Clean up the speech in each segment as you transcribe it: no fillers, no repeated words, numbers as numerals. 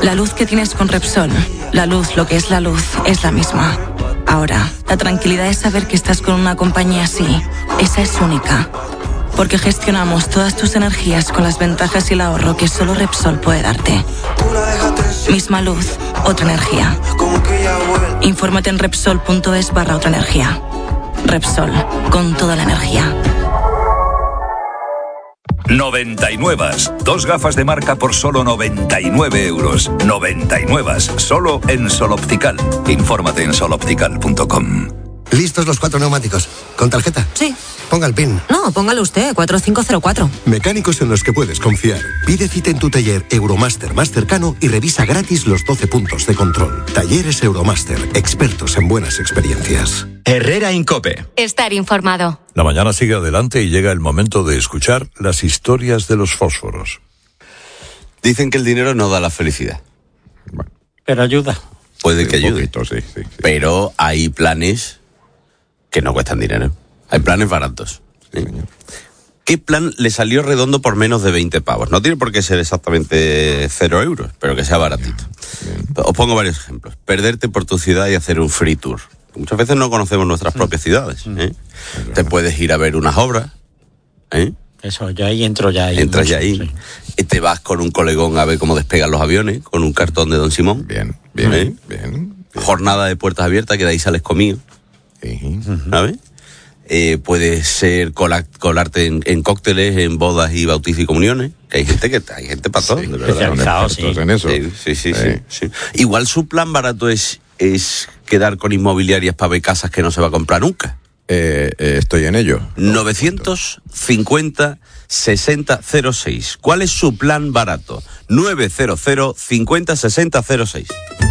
La luz que tienes con Repsol, la luz, lo que es la misma. Ahora, la tranquilidad es saber que estás con una compañía así. Esa es única. Porque gestionamos todas tus energías con las ventajas y el ahorro que solo Repsol puede darte. Misma luz, otra energía. Infórmate en Repsol.es/otra energía. Repsol, con toda la energía. 99. 2 gafas de marca por solo 99 euros. 99. Solo en Sol Optical. Infórmate en soloptical.com. ¿Listos los 4 neumáticos? ¿Con tarjeta? Sí. Ponga el PIN. No, póngalo usted, 4504. Mecánicos en los que puedes confiar. Pide cita en tu taller Euromaster más cercano y revisa gratis los 12 puntos de control. Talleres Euromaster, expertos en buenas experiencias. Herrera Incope. Estar informado. La mañana sigue adelante y llega el momento de escuchar las historias de los fósforos. Dicen que el dinero no da la felicidad. Bueno, pero ayuda. Puede que ayude. Poquito, sí. Pero hay planes que no cuestan dinero. Hay planes baratos. ¿Sí? ¿Qué plan le salió redondo por menos de 20 pavos? No tiene por qué ser exactamente 0 euros, pero que sea baratito. Bien. Os pongo varios ejemplos. Perderte por tu ciudad y hacer un free tour. Muchas veces no conocemos nuestras propias ciudades. Te puedes ir a ver unas obras. Eso, yo ahí entro ya ahí. Entras ya ahí. Sí. Te vas con un colegón a ver cómo despegan los aviones, con un cartón de Don Simón. Bien. Jornada de puertas abiertas, que de ahí sales comido. Sí. ¿Sabes? Puede ser colarte en cócteles, en bodas y bautizos y comuniones, que hay gente para todo, especializados en eso. Sí. Igual su plan barato es quedar con inmobiliarias para ver casas que no se va a comprar nunca. Estoy en ello. 950 60 06. ¿Cuál es su plan barato? 900 50 60 06.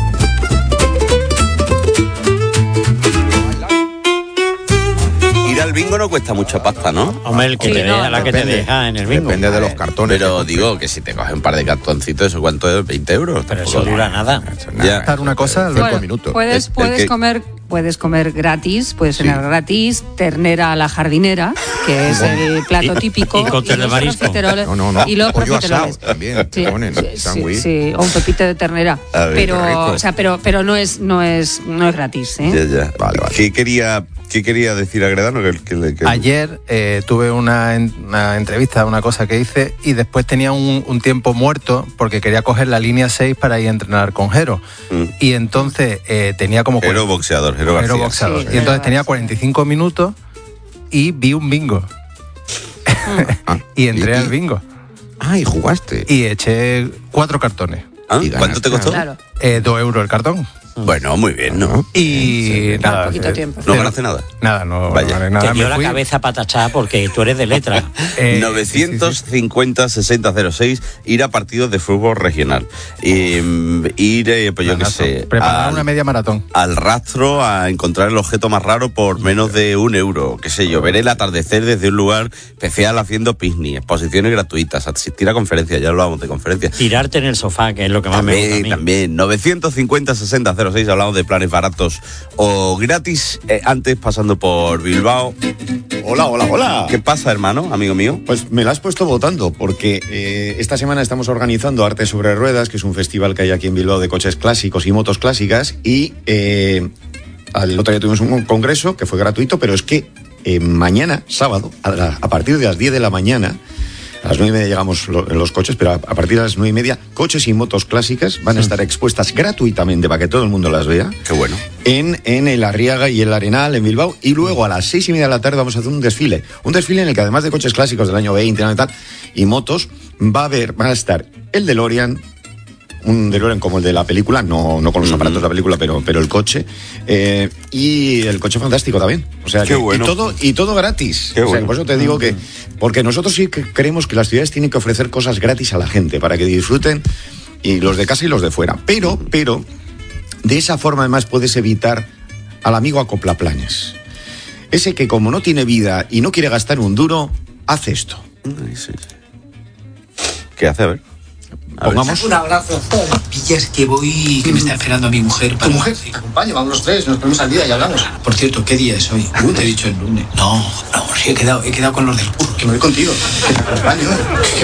Ir al bingo no cuesta mucha pasta, ¿no? Hombre, el que te deja, la que te deja en el bingo. Depende de los cartones. Pero digo que si te coges un par de cartoncitos, ¿eso cuánto es? 20 euros. Pero eso dura nada. Ya. Una cosa, bueno, 5 minutos. Puedes comer gratis, puedes cenar gratis, ternera a la jardinera, que es el plato típico. Y cóctel de marisco. No. Y los pollo profiteroles. asado también. Sí, o un pepito de ternera. Ver, pero no es gratis, ¿eh? Ya. Vale. ¿Qué quería decir Agredano? Ayer tuve una entrevista, una cosa que hice, y después tenía un tiempo muerto porque quería coger la línea 6 para ir a entrenar con Jero. Y entonces tenía como... Jero boxeador. Sí, y entonces tenía 45 minutos y vi un bingo. Y entré al bingo. Y jugaste. Y eché 4 cartones. ¿Cuánto te costó? Claro. 2 euros el cartón. Bueno, muy bien, ¿no? Y nada. Poquito tiempo. ¿No ganaste nada? Nada, no gané nada. Te dio la cabeza para tachar porque tú eres de letra. 950 60 06, ir a partidos de fútbol regional. Pues yo qué sé. Preparar una media maratón. Al rastro a encontrar el objeto más raro por menos de 1 euro. Qué sé yo, ver el atardecer desde un lugar especial haciendo picnic, exposiciones gratuitas, asistir a conferencias, ya hablábamos de conferencias. Tirarte en el sofá, que es lo que más me gusta a mí. También, 950 60 06, hablamos de planes baratos o gratis. Antes, pasando por Bilbao. Hola. ¿Qué pasa, hermano, amigo mío? Pues me la has puesto votando, porque esta semana estamos organizando Arte sobre Ruedas, que es un festival que hay aquí en Bilbao de coches clásicos y motos clásicas, y el otro día tuvimos un congreso que fue gratuito, pero es que mañana, sábado, a partir de las 10 de la mañana, a las 9:30 llegamos los coches, pero a partir de las 9:30, coches y motos clásicas van a estar expuestas gratuitamente para que todo el mundo las vea. Qué bueno. En el Arriaga y el Arenal, en Bilbao. Y luego a las 6:30 de la tarde vamos a hacer un desfile. Un desfile en el que, además de coches clásicos del año 20 y tal, y motos, van a estar el DeLorean, un DeLorean como el de la película, no con los aparatos de la película, pero el coche, y el coche fantástico también. O sea, qué bueno. y todo gratis. Qué bueno. Por eso te digo que, porque nosotros sí que creemos que las ciudades tienen que ofrecer cosas gratis a la gente para que disfruten, y los de casa y los de fuera. Pero de esa forma además puedes evitar al amigo acoplaplanes. Ese que, como no tiene vida y no quiere gastar un duro, hace esto. Sí. ¿Qué hace? A ver. Pongamos un abrazo. Pillas que voy, que me está esperando mi mujer. ¿Tu mujer? Sí. Acompaña, vamos los tres, nos ponemos al día y hablamos. Por cierto, ¿qué día es hoy? Te he dicho el lunes. No, sí, he quedado con los del curro. Que me voy contigo. Que te acompaño.